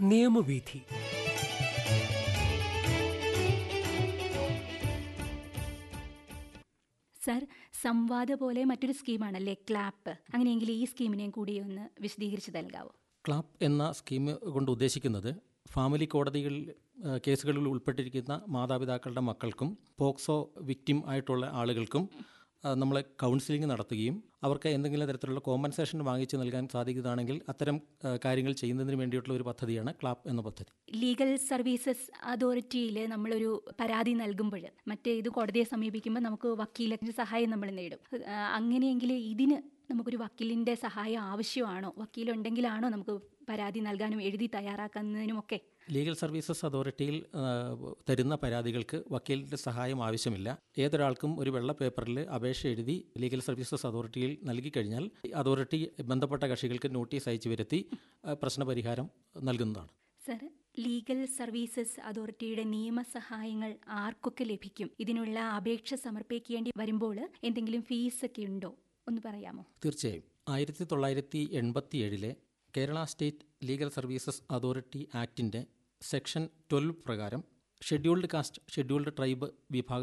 നിയമവീഥി. Sir, സംവാദ പോലെ മറ്റൊരു സ്കീമാണല്ലേ ക്ലാപ്പ്. അങ്ങനെയെങ്കിൽ ഈ സ്കീമിനെയും കൂടി ഒന്ന് വിശദീകരിച്ച് നൽകാവോ? ക്ലാപ്പ് എന്ന സ്കീം കൊണ്ട് ഉദ്ദേശിക്കുന്നത് ഫാമിലി കോടതികളിൽ കേസുകളിൽ ഉൾപ്പെട്ടിരിക്കുന്ന മാതാപിതാക്കളുടെ മക്കൾക്കും പോക്സോ വിക്ടിം ആയിട്ടുള്ള ആളുകൾക്കും നമ്മളെ കൗൺസിലിംഗ് നടത്തുകയും അവർക്ക് എന്തെങ്കിലും തരത്തിലുള്ള കോമ്പൻസേഷൻ വാങ്ങിച്ചു നൽകാൻ സാധിക്കുന്നതാണെങ്കിൽ അത്തരം കാര്യങ്ങൾ ചെയ്യുന്നതിന് വേണ്ടിയിട്ടുള്ള ഒരു പദ്ധതിയാണ് ക്ലാപ്പ് എന്ന പദ്ധതി. ലീഗൽ സർവീസസ് അതോറിറ്റിയിൽ നമ്മളൊരു പരാതി നൽകുമ്പോൾ ഇത് കോടതിയെ സമീപിക്കുമ്പോൾ നമുക്ക് വക്കീലിൻ്റെ സഹായം നമ്മൾ നേടും. അങ്ങനെയെങ്കിൽ ഇതിന് നമുക്കൊരു വക്കീലിൻ്റെ സഹായം ആവശ്യമാണോ? വക്കീലുണ്ടെങ്കിലാണോ നമുക്ക് പരാതി നൽകാനും എഴുതി തയ്യാറാക്കുന്നതിനുമൊക്കെ? ലീഗൽ സർവീസസ് അതോറിറ്റിയിൽ തരുന്ന പരാതികൾക്ക് വക്കീലിൻ്റെ സഹായം ആവശ്യമില്ല. ഏതൊരാൾക്കും ഒരു വെള്ള പേപ്പറിൽ അപേക്ഷ എഴുതി ലീഗൽ സർവീസസ് അതോറിറ്റിയിൽ നൽകിക്കഴിഞ്ഞാൽ അതോറിറ്റി ബന്ധപ്പെട്ട കക്ഷികൾക്ക് നോട്ടീസ് അയച്ചു വരുത്തി പ്രശ്നപരിഹാരം നൽകുന്നതാണ്. സർ, ലീഗൽ സർവീസസ് അതോറിറ്റിയുടെ നിയമസഹായങ്ങൾ ആർക്കൊക്കെ ലഭിക്കും? ഇതിനുള്ള അപേക്ഷ സമർപ്പിക്കേണ്ടി വരുമ്പോൾ എന്തെങ്കിലും ഫീസൊക്കെ ഉണ്ടോ? ഒന്ന് പറയാമോ? തീർച്ചയായും. 1987 Kerala state legal services authority ആക്ടിൻ്റെ section 12 പ്രകാരം ഷെഡ്യൂൾഡ് കാസ്റ്റ് ഷെഡ്യൂൾഡ് ട്രൈബ് വിഭാഗ